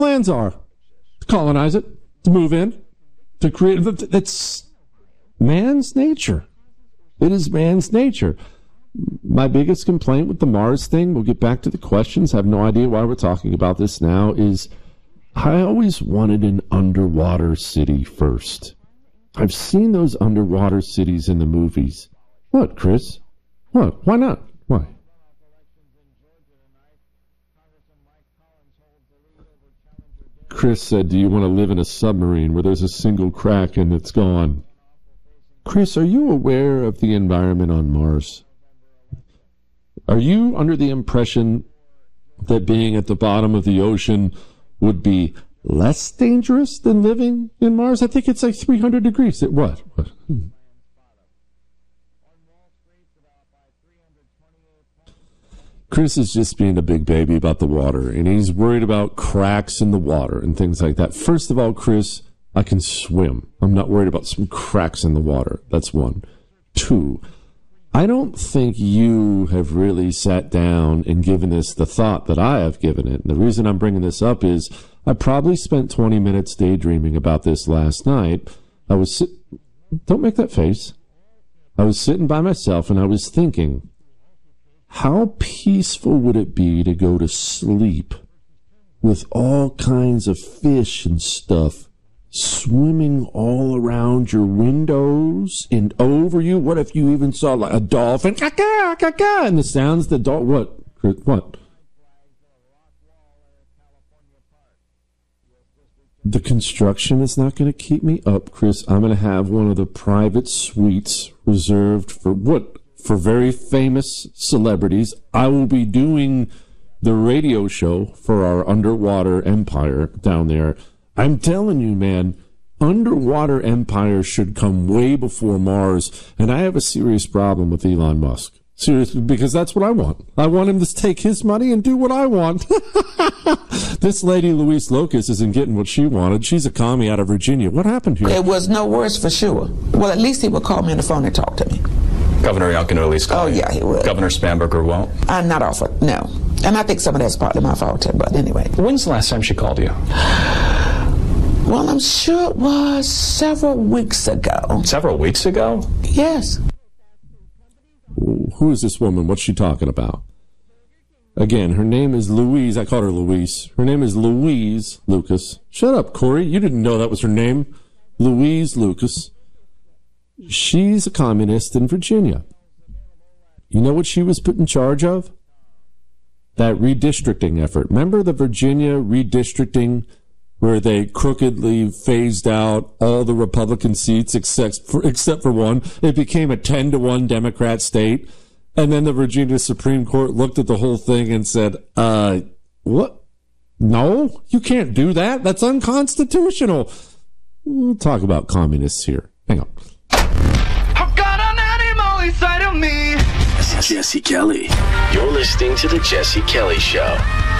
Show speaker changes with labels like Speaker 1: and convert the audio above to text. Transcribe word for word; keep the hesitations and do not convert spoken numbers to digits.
Speaker 1: plans are to colonize it, to move in, to create. That's man's nature. It is man's nature. My biggest complaint with the Mars thing, we'll get back to the questions, I have no idea why we're talking about this now, is I always wanted an underwater city first. I've seen those underwater cities in the movies. What, Chris? What? Why not? Why? Chris said, do you want to live in a submarine where there's a single crack and it's gone? Chris, are you aware of the environment on Mars? Are you under the impression that being at the bottom of the ocean would be less dangerous than living in Mars? I think it's like three hundred degrees. It, what? What? Hmm. Chris is just being a big baby about the water, and he's worried about cracks in the water and things like that. First of all, Chris, I can swim. I'm not worried about some cracks in the water. That's one. Two, I don't think you have really sat down and given this the thought that I have given it. And the reason I'm bringing this up is I probably spent twenty minutes daydreaming about this last night. I was sit- don't make that face. I was sitting by myself and I was thinking, how peaceful would it be to go to sleep with all kinds of fish and stuff swimming all around your windows and over you? What if you even saw like a dolphin? Caca, caca, and the sounds the dog. What? What? The construction is not going to keep me up, Chris. I'm going to have one of the private suites reserved for what? For very famous celebrities. I will be doing the radio show for our underwater empire down there. I'm telling you, man, underwater empires should come way before Mars, and I have a serious problem with Elon Musk. Seriously, because that's what I want. I want him to take his money and do what I want. This lady, Louise Locust, isn't getting what she wanted. She's a commie out of Virginia. What happened here?
Speaker 2: It was no worse for sure. Well, at least he would call me on the phone and talk to me.
Speaker 3: Governor Youngkin at least call
Speaker 2: Oh,
Speaker 3: you.
Speaker 2: yeah, he would.
Speaker 3: Governor Spanberger won't?
Speaker 2: I'm not offered, no. And I think some of that's partly my fault, too, but anyway.
Speaker 3: When's the last time she called you?
Speaker 2: Well, I'm sure it was several weeks ago.
Speaker 3: Several weeks ago?
Speaker 2: Yes.
Speaker 1: Who is this woman? What's she talking about? Again, her name is Louise. I called her Louise. Her name is Louise Lucas. Shut up, Corey. You didn't know that was her name. Louise Lucas. She's a communist in Virginia. You know what she was put in charge of? That redistricting effort. Remember the Virginia redistricting where they crookedly phased out all the Republican seats except for, except for one? It became a ten to one Democrat state. And then the Virginia Supreme Court looked at the whole thing and said, uh, what? No, you can't do that. That's unconstitutional. We'll talk about communists here. Hang on.
Speaker 4: I've got an animal inside of me.
Speaker 5: Jesse Kelly.
Speaker 6: You're listening to The Jesse Kelly Show.